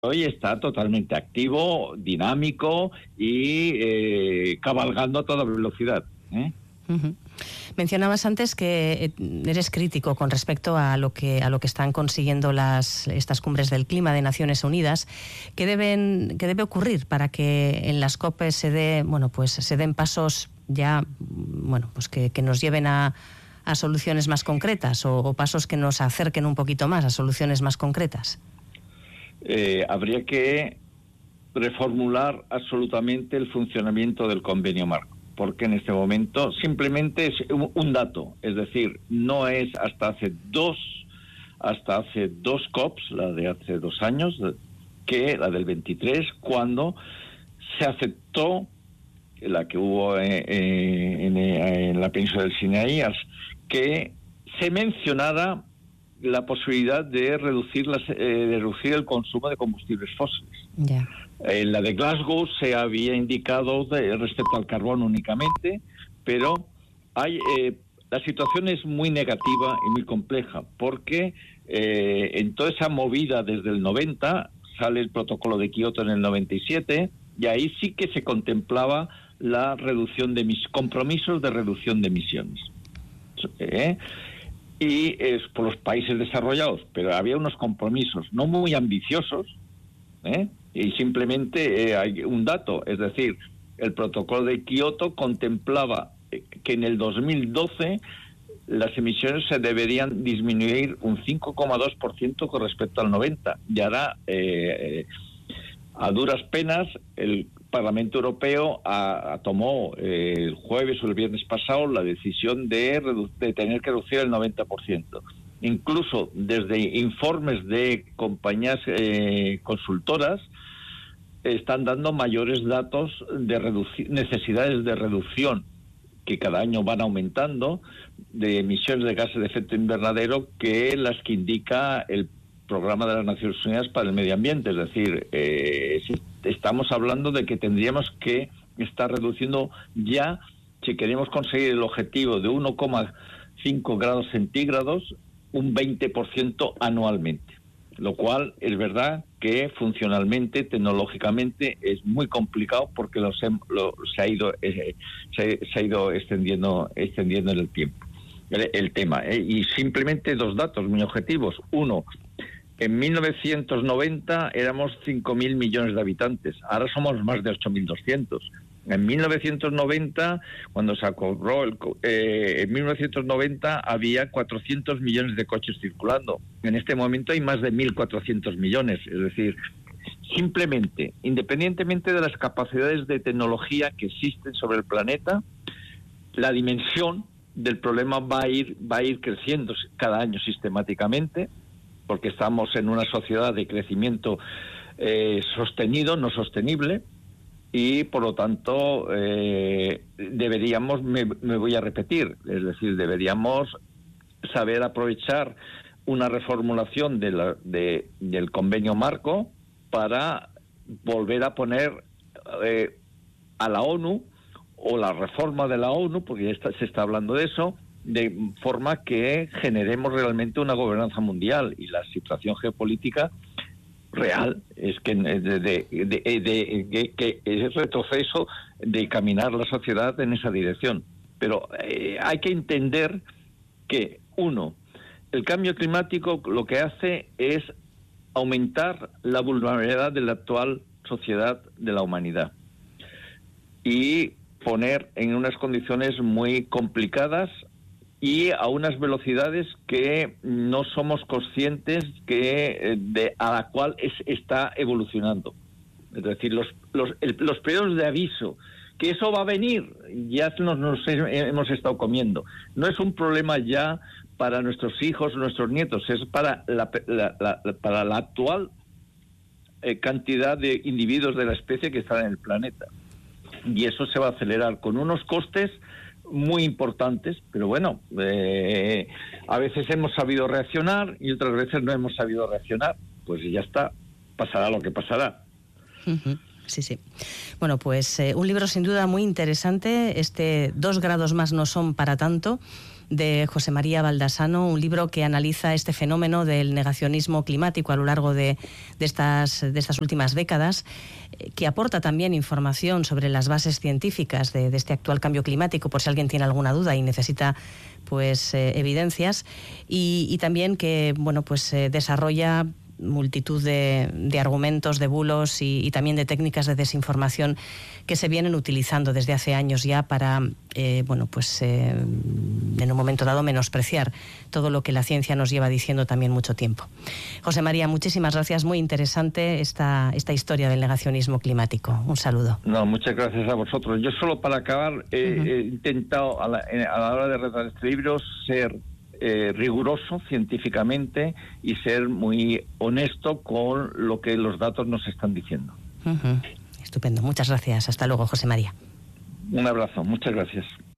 hoy está totalmente activo, dinámico y cabalgando a toda velocidad. Uh-huh. Mencionabas antes que eres crítico con respecto a lo que están consiguiendo estas cumbres del clima de Naciones Unidas. ¿Qué debe ocurrir para que en las COP se den pasos ya, pues que nos lleven a soluciones más concretas o pasos que nos acerquen un poquito más a soluciones más concretas? Habría que reformular absolutamente el funcionamiento del convenio marco, porque en este momento simplemente es un dato, es decir, no es hasta hace dos COPs, la de hace 2 años, que la del 23, cuando se aceptó la que hubo en la península del Sinaí, que se mencionara la posibilidad de reducir el consumo de combustibles fósiles. Yeah. En la de Glasgow se había indicado respecto al carbón únicamente, pero la situación es muy negativa y muy compleja, porque en toda esa movida desde el 90 sale el protocolo de Kioto en el 97, y ahí sí que se contemplaba la reducción de compromisos de reducción de emisiones. Y es por los países desarrollados, pero había unos compromisos no muy ambiciosos, y simplemente hay un dato, es decir, el protocolo de Kioto contemplaba que en el 2012 las emisiones se deberían disminuir un 5,2% con respecto al 90, y ahora a duras penas el Parlamento Europeo tomó el jueves o el viernes pasado la decisión de tener que reducir el 90%. Incluso desde informes de compañías consultoras están dando mayores datos de necesidades de reducción, que cada año van aumentando, de emisiones de gases de efecto invernadero, que las que indica el Programa de las Naciones Unidas para el Medio Ambiente. Es decir, estamos hablando de que tendríamos que estar reduciendo ya, si queremos conseguir el objetivo de 1,5 grados centígrados, un 20% anualmente, lo cual es verdad que funcionalmente, tecnológicamente es muy complicado, porque se ha ido extendiendo en el tiempo el tema. Y simplemente 2 datos muy objetivos. Uno, en 1990 éramos 5.000 millones de habitantes, ahora somos más de 8.200. En 1990, cuando se acordó en 1990 había 400 millones de coches circulando. En este momento hay más de 1.400 millones. Es decir, simplemente, independientemente de las capacidades de tecnología que existen sobre el planeta, la dimensión del problema va a ir creciendo cada año sistemáticamente, porque estamos en una sociedad de crecimiento sostenido, no sostenible. Y por lo tanto deberíamos, me voy a repetir, es decir, deberíamos saber aprovechar una reformulación del convenio marco para volver a poner a la ONU, o la reforma de la ONU, porque ya se está hablando de eso, de forma que generemos realmente una gobernanza mundial. Y la situación geopolítica real es que es retroceso de caminar la sociedad en esa dirección. Pero hay que entender que, uno, el cambio climático lo que hace es aumentar la vulnerabilidad de la actual sociedad de la humanidad y poner en unas condiciones muy complicadas y a unas velocidades que no somos conscientes a la cual está evolucionando. Es decir, los periodos de aviso, que eso va a venir, ya nos hemos estado comiendo. No es un problema ya para nuestros hijos, nuestros nietos, es para la actual cantidad de individuos de la especie que están en el planeta. Y eso se va a acelerar con unos costes muy importantes, pero bueno, a veces hemos sabido reaccionar y otras veces no hemos sabido reaccionar. Pues ya está, pasará lo que pasará. Uh-huh. Sí, sí. Bueno, pues un libro sin duda muy interesante, 2 grados más no son para tanto, de José María Baldassano, un libro que analiza este fenómeno del negacionismo climático a lo largo de estas últimas décadas, que aporta también información sobre las bases científicas de este actual cambio climático, por si alguien tiene alguna duda y necesita evidencias, y también que desarrolla multitud de argumentos, de bulos y también de técnicas de desinformación que se vienen utilizando desde hace años ya para, en un momento dado, menospreciar todo lo que la ciencia nos lleva diciendo también mucho tiempo. José María, muchísimas gracias, muy interesante esta historia del negacionismo climático. Un saludo. No, muchas gracias a vosotros. Yo solo para acabar he intentado a la hora de redactar este libro ser riguroso científicamente y ser muy honesto con lo que los datos nos están diciendo. Estupendo. Muchas gracias. Hasta luego, José María. Un abrazo. Muchas gracias.